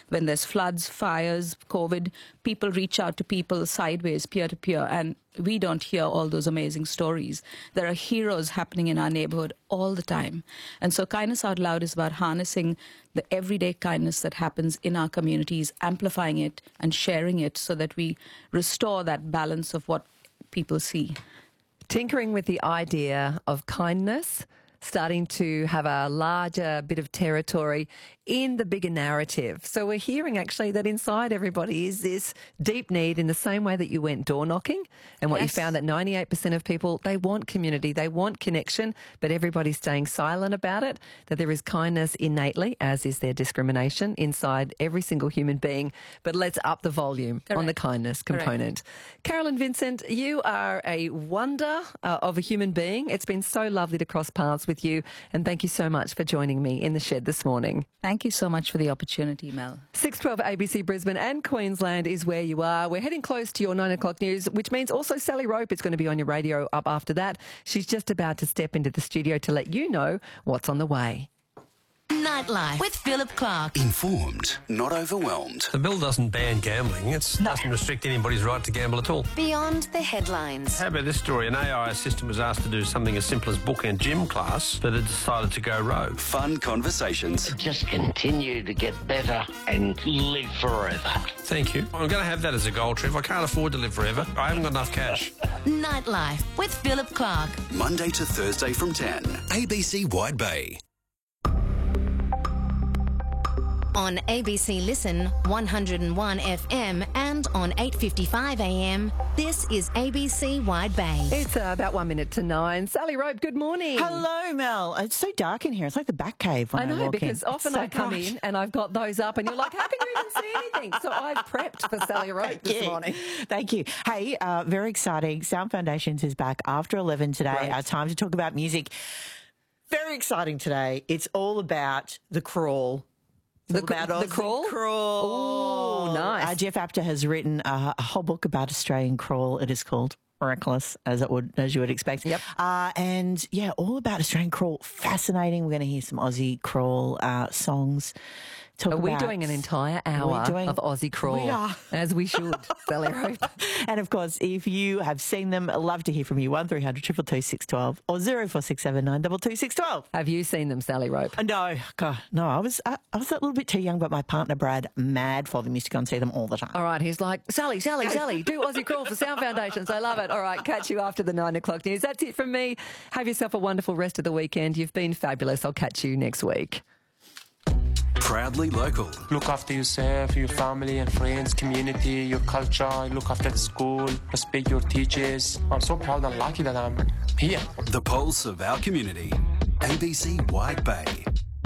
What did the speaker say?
when there's floods, fires, COVID, people reach out to people sideways, peer-to-peer, and we don't hear all those amazing stories. There are heroes happening in our neighborhood all the time. And so Kindness Out Loud is about harnessing the everyday kindness that happens in our communities, amplifying it and sharing it so that we restore that balance of what people see. Tinkering with the idea of kindness, starting to have a larger bit of territory in the bigger narrative. So we're hearing actually that inside everybody is this deep need, in the same way that you went door knocking, and what you found that 98% of people, they want community, they want connection, but everybody's staying silent about it, that there is kindness innately, as is there discrimination inside every single human being. But let's up the volume on the kindness component. Carolyn Vincent, you are a wonder of a human being. It's been so lovely to cross paths with you, and thank you so much for joining me in the shed this morning. Thank you so much for the opportunity, Mel. 612 ABC Brisbane and Queensland is where you are. We're heading close to your 9 o'clock news, which means also Sally Rope is going to be on your radio up after that. She's just about to step into the studio to let you know what's on the way. Nightlife with Philip Clark. Informed, not overwhelmed. The bill doesn't ban gambling. It doesn't restrict anybody's right to gamble at all. Beyond the headlines. How about this story? An AI assistant was asked to do something as simple as book a gym class, but it decided to go rogue. Fun conversations. Just continue to get better and live forever. Thank you. I'm going to have that as a goal, Trev. I can't afford to live forever. I haven't got enough cash. Nightlife with Philip Clark. Monday to Thursday from 10. ABC Wide Bay. On ABC Listen, 101 FM and on 8:55 AM, this is ABC Wide Bay. It's about 1 minute to 9. Sally Rope, good morning. Hello, Mel. It's so dark in here. It's like the Batcave when I know, walk because in. often It's so I come bright. in and I've got those up and you're like, how can you even see anything? So I've prepped for Sally Rope this morning. Thank you. Hey, very exciting. Sound Foundations is back after 11 today. Right. Our time to talk about music. Very exciting today. It's all about The Crawl. The Crawl? Crawl. Oh, nice. Jeff Apter has written a whole book about Australian crawl. It is called Reckless, as you would expect. Yep. And yeah, all about Australian crawl. Fascinating. We're going to hear some Aussie crawl songs. Are we doing an entire hour of Aussie crawl? We are. As we should, Sally Rope. And of course, if you have seen them, I'd love to hear from you. 1300 222 612 or 0467 922 612. Have you seen them, Sally Rope? No, God, no. I was a little bit too young, but my partner Brad, mad for them, used to go and see them all the time. All right, he's like, Sally, do Aussie crawl for Sound Foundations. I love it. All right, catch you after the 9 o'clock news. That's it from me. Have yourself a wonderful rest of the weekend. You've been fabulous. I'll catch you next week. Proudly local. Look after yourself, your family and friends, community, your culture. Look after the school, respect your teachers. I'm so proud and lucky that I'm here. The pulse of our community. ABC Wide Bay.